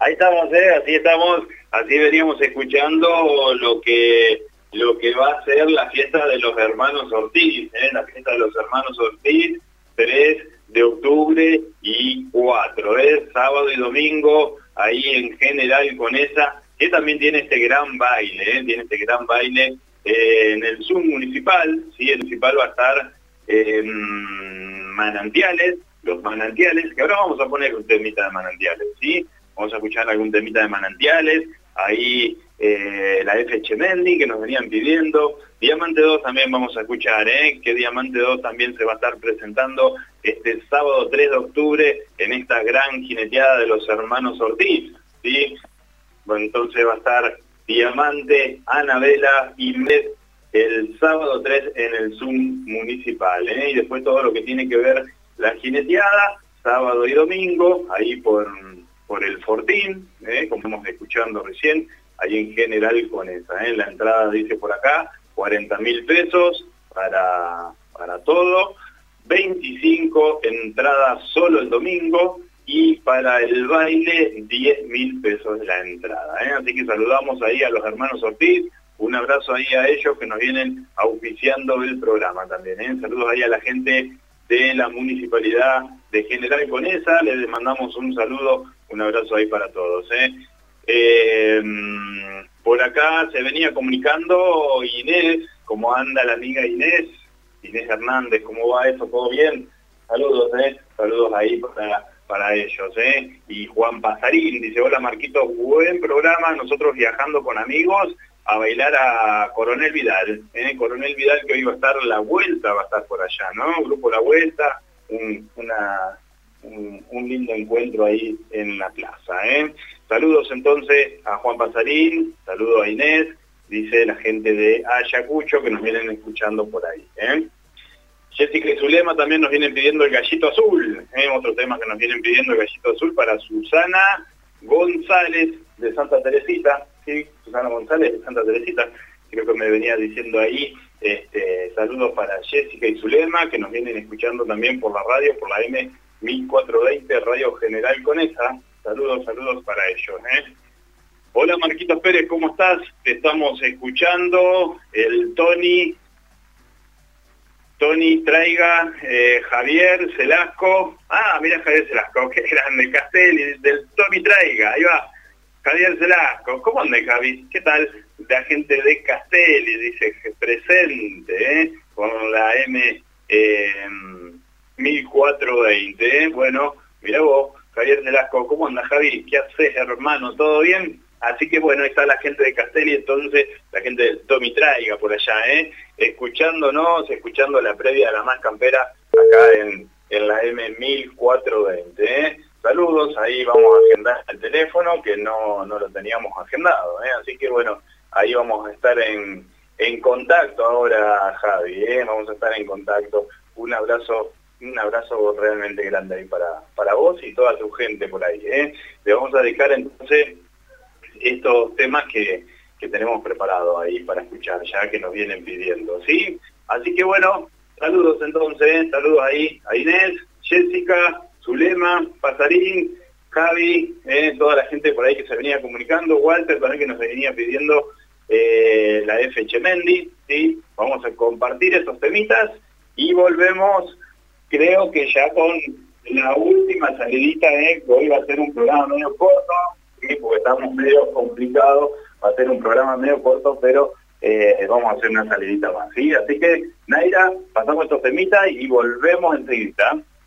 Ahí estamos, así estamos, así veníamos escuchando lo que va a ser la fiesta de los hermanos Ortiz, la fiesta de los hermanos Ortiz, 3 de octubre y 4, sábado y domingo, ahí en General Conesa, que también tiene este gran baile, en el Zoom municipal, ¿sí? El municipal va a estar Manantiales, los Manantiales, que ahora vamos a poner un temita de Manantiales, ¿sí? Vamos a escuchar algún temita de Manantiales, ahí la F. Chemendi, que nos venían pidiendo, Diamante 2 también vamos a escuchar, que Diamante 2 también se va a estar presentando este sábado 3 de octubre en esta gran jineteada de los hermanos Ortiz, ¿sí? Bueno, entonces va a estar Diamante, Anabela y Med el sábado 3 en el Zoom municipal, y después todo lo que tiene que ver la jineteada, sábado y domingo, ahí por el Fortín, como estamos escuchando recién, ahí en General Conesa, la entrada dice por acá, 40.000 pesos para todo, 25 entradas solo el domingo, y para el baile 10.000 pesos la entrada, así que saludamos ahí a los hermanos Ortiz, un abrazo ahí a ellos que nos vienen auspiciando el programa también, saludos ahí a la gente de la Municipalidad de General Conesa, les mandamos un saludo, un abrazo ahí para todos. Por acá se venía comunicando Inés, ¿cómo anda la amiga Inés? Inés Hernández, ¿cómo va eso? ¿Todo bien? Saludos, saludos ahí para ellos. Y Juan Pasarín dice, hola Marquito, buen programa, nosotros viajando con amigos a bailar a Coronel Vidal, Coronel Vidal que hoy va a estar, La Vuelta va a estar por allá, ¿no? Grupo La Vuelta, un lindo encuentro ahí en la plaza, Saludos entonces a Juan Pasarín, saludos a Inés, dice la gente de Ayacucho que nos vienen escuchando por ahí, Jessica y Zulema también nos vienen pidiendo el Gallito Azul, otro tema que nos vienen pidiendo el Gallito Azul para Susana González de Santa Teresita, sí, Susana González de Santa Teresita, creo que me venía diciendo ahí, saludos para Jessica y Zulema, que nos vienen escuchando también por la radio, por la M1420 Radio General Conesa, saludos para ellos. Hola Marquitos Pérez, ¿cómo estás? Te estamos escuchando, el Tony Traiga, Javier Celasco, mira Javier Celasco, qué grande, Castelli, del Tony Traiga, ahí va, Javier Celasco, ¿cómo anda Javi? ¿Qué tal? La gente de Castelli, dice, presente, con la M1420, bueno, mira vos, Javier Celasco, ¿cómo anda Javi? ¿Qué haces, hermano? ¿Todo bien? Así que bueno, ahí está la gente de Castelli, entonces, la gente del Tommy Traiga por allá, escuchándonos, escuchando la previa de la más campera acá en la M1420, Saludos, ahí vamos a agendar el teléfono, que no lo teníamos agendado, así que bueno, ahí vamos a estar en contacto ahora, Javi, vamos a estar en contacto. Un abrazo realmente grande ahí para vos y toda tu gente por ahí, Le vamos a dedicar entonces estos temas que tenemos preparados ahí para escuchar, ya que nos vienen pidiendo, ¿sí? Así que bueno, saludos entonces, saludos ahí a Inés, Jessica, Zulema, Pasarín, Javi, toda la gente por ahí que se venía comunicando, Walter también que nos venía pidiendo la F. Chemendi, ¿sí? Vamos a compartir esos temitas y volvemos, creo que ya con la última salidita, que hoy va a ser un programa medio corto, ¿sí? Porque estamos medio complicados, va a ser un programa medio corto, pero vamos a hacer una salidita más, ¿sí? Así que, Naira, pasamos estos temitas y volvemos enseguida.